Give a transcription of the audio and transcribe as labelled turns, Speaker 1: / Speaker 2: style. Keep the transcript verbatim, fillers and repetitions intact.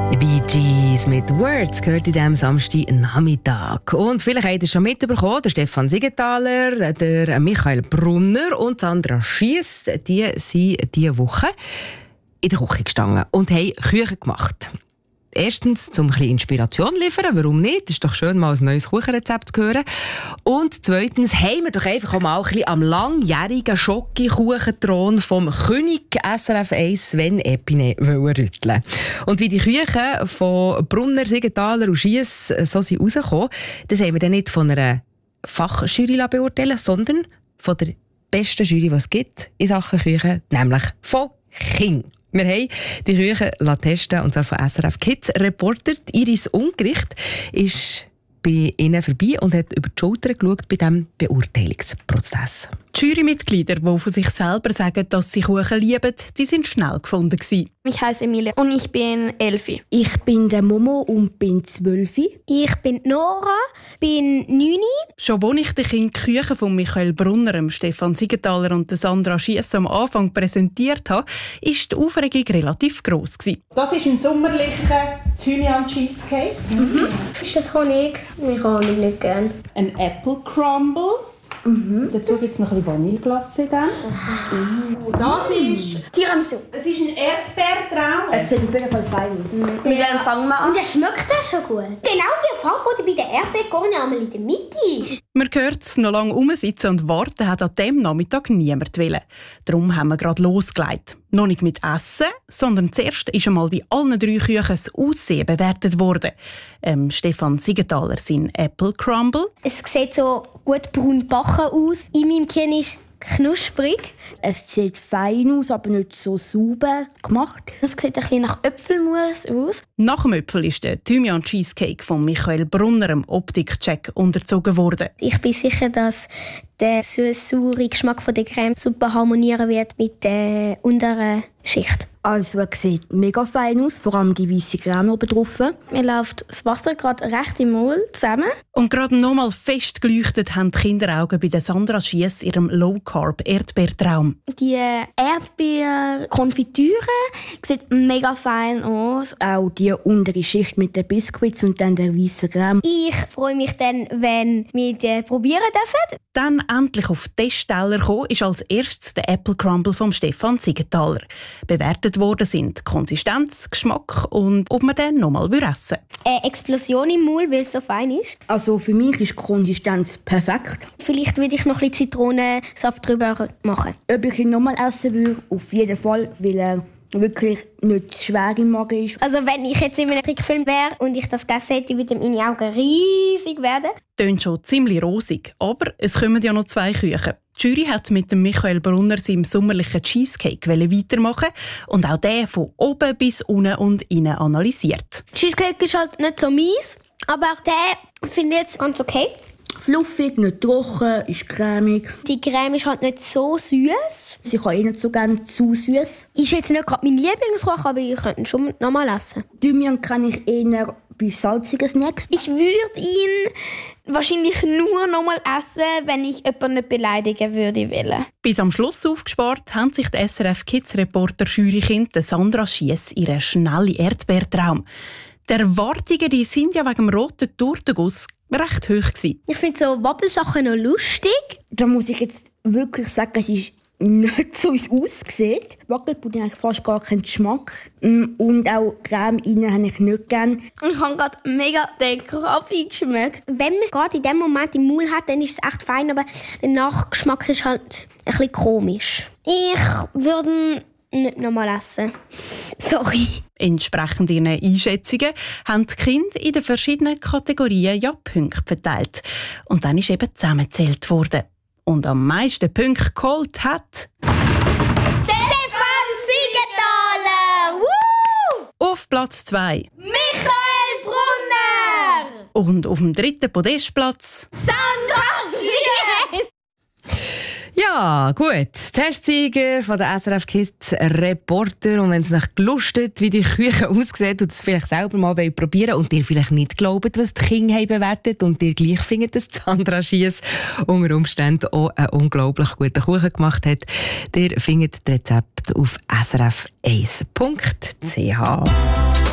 Speaker 1: Bee Gees mit Words gehört in diesem Samstagnachmittag. Und vielleicht habt ihr schon mitbekommen, der Stefan Siegenthaler, der Michael Brunner und Sandra Schiess, die sind diese Woche in der Küche gestanden und haben Küche gemacht. Erstens, um ein bisschen Inspiration zu liefern, warum nicht? Es ist doch schön, mal ein neues Kuchenrezept zu hören. Und zweitens, haben wir doch einfach auch mal ein bisschen am langjährigen Schoki-Kuchenthron vom König S R F eins Sven Epine rütteln. Und wie die Küchen von Brunner, Siegenthaler und Schiess so sind rausgekommen, das haben wir dann nicht von einer Fachjury beurteilen, sondern von der besten Jury, die es gibt in Sachen Küche, nämlich von King. Wir haben die Küche testen, und zwar von S R F Kids Reporter. Iris Ungericht ist bei ihnen vorbei und hat über die Schulter geschaut bei diesem Beurteilungsprozess.
Speaker 2: Die Jurymitglieder, die von sich selber sagen, dass sie Kuchen lieben, die sind schnell gefunden gewesen.
Speaker 3: Ich heiße Emilia und ich bin elf.
Speaker 4: Ich bin der Momo und bin zwölf.
Speaker 5: Ich bin Nora, bin neun.
Speaker 2: Schon als ich dich in die Küche von Michael Brunner, Stefan Siegenthaler und Sandra Schiess am Anfang präsentiert habe, war die Aufregung relativ gross gewesen.
Speaker 6: Das ist ein sommerlicher Thymian-Cheesecake.
Speaker 5: Mhm. Ist das Honig? Ich habe Honig nicht gern.
Speaker 6: Ein Apple Crumble. Mhm. Dazu gibt es noch ein bisschen Vanilleglace. Oh, das ist
Speaker 5: Tiramisu.
Speaker 6: Es ist ein Erdbeertraum.
Speaker 4: Es sieht auf jeden Fall fein aus.
Speaker 5: Mhm. Mit dem fangen wir an. Und der schmeckt das schon gut. Genau die Farbe, die bei der Erdbeerkrone einmal in der Mitte ist.
Speaker 2: Man hört es, noch lange rumsitzen und warten hat an diesem Nachmittag niemand wollen. Darum haben wir gerade losgelegt. Noch nicht mit Essen, sondern zuerst ist einmal bei allen drei Küchen das Aussehen bewertet worden. Ähm, Stefan Siegenthaler sein Apple Crumble.
Speaker 5: Es sieht so gut braun gebacken aus. In meinem Kinn ist knusprig.
Speaker 4: Es sieht fein aus, aber nicht so sauber gemacht.
Speaker 5: Es sieht ein bisschen nach Äpfelmus aus.
Speaker 2: Nach dem Äpfel ist der Thymian-Cheesecake von Michael Brunner im Optikcheck unterzogen worden.
Speaker 5: Ich bin sicher, dass der süß-saure Geschmack von der Creme super harmonieren wird mit der unteren Schicht.
Speaker 4: Also, es sieht mega fein aus, vor allem die weiße Creme oben drauf.
Speaker 5: Mir läuft das Wasser gerade recht im Mund zusammen.
Speaker 2: Und gerade noch mal fest geleuchtet haben die Kinderaugen bei der Sandra Schiess ihrem Low-Carb-Erdbeertraum.
Speaker 5: Die Erdbeerkonfitüre sieht mega fein aus.
Speaker 4: Auch die untere Schicht mit den Biscuits und dann der weißen Creme.
Speaker 5: Ich freue mich dann, wenn wir die probieren dürfen.
Speaker 2: Dann endlich auf den Testteller gekommen ist als erstes der Apple Crumble vom Stefan Siegenthaler. Bewertet worden sind Konsistenz, Geschmack und ob man den nochmal essen würde.
Speaker 5: Eine Explosion im Mund, weil es so fein ist.
Speaker 4: Also für mich ist die Konsistenz perfekt.
Speaker 5: Vielleicht würde ich noch ein bisschen Zitronensaft drüber machen.
Speaker 4: Ob ich ihn nochmal essen würde, auf jeden Fall, weil er wirklich nicht schwer im Magen ist.
Speaker 5: Also wenn ich jetzt in einem Trickfilm wäre und ich das gegessen hätte, würden meine Augen riesig werden.
Speaker 2: Tönt schon ziemlich rosig, aber es kommen ja noch zwei Küchen. Die Jury hat mit dem Michael Brunner seinem sommerlichen Cheesecake weitermachen und auch den von oben bis unten und innen analysiert.
Speaker 5: Cheesecake ist halt nicht so mies, aber den finde ich jetzt ganz okay.
Speaker 4: Fluffig, nicht trocken, ist cremig.
Speaker 5: Die Creme ist halt nicht so süß.
Speaker 4: Ich habe eh nicht so gerne zu süß.
Speaker 5: Ist jetzt nicht gerade mein Lieblingskuchen, aber ich könnte ihn schon nochmal essen.
Speaker 4: Thymian kann ich eher bei salzigen Snacks.
Speaker 5: Ich würde ihn wahrscheinlich nur nochmal essen, wenn ich jemanden nicht beleidigen würde wollen.
Speaker 2: Bis am Schluss aufgespart haben sich die S R F Kids Reporter Jurykind Sandra Schiess ihren schnellen Erdbeertraum. Die Erwartungen die sind ja wegen dem roten Tortenguss recht hoch gewesen.
Speaker 5: Ich finde so Wabbelsachen noch lustig.
Speaker 4: Da muss ich jetzt wirklich sagen, es ist nicht so, wie es aussieht. Wackelpudding hat fast gar keinen Geschmack. Und auch Creme innen habe ich nicht gerne.
Speaker 5: Ich habe gerade mega den Kaffee geschmeckt. Wenn man es gerade in dem Moment im Mund hat, dann ist es echt fein, aber der Nachgeschmack ist halt ein bisschen komisch. Ich würde nicht nochmal essen. Sorry.
Speaker 2: Entsprechend ihren Einschätzungen haben die Kinder in den verschiedenen Kategorien ja Punkte verteilt. Und dann ist eben zusammengezählt worden. Und am meisten Punkte geholt hat
Speaker 5: der Stefan Siegenthaler! Woo!
Speaker 2: Auf Platz zwei
Speaker 5: Michael Brunner!
Speaker 2: Und auf dem dritten Podestplatz
Speaker 5: Sandra Schiess!
Speaker 1: Ja, gut. Testsieger von der S R F Kids Reporter. Und wenn es euch gelustet, wie die Küche aussieht und es vielleicht selber mal probieren und ihr vielleicht nicht glaubt, was die Kinder haben bewertet und ihr gleich findet, dass Sandra Schiess unter Umständen auch einen unglaublich guten Kuchen gemacht hat, ihr findet das Rezept auf s r f eins punkt c h.